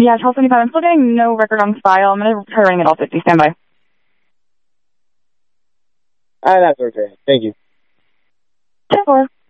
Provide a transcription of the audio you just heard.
Yeah, Charles 75. I'm still getting no record on file. I'm going to try running it all 50. Stand by. That's okay. Thank you. 10-4.